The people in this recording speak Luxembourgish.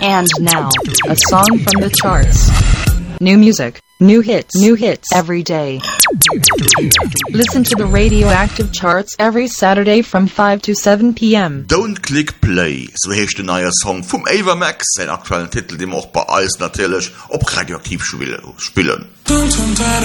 And now, a song from the charts. New music, new hits every day. Listen to the Radioactive Charts every Saturday from 5 to 7 p.m. Don't Click Play, so heißt der neue Song vom Ava Max, seinen aktuellen Titel, den wir auch bei Eis natürlich auf Radioaktiv spielen. Don't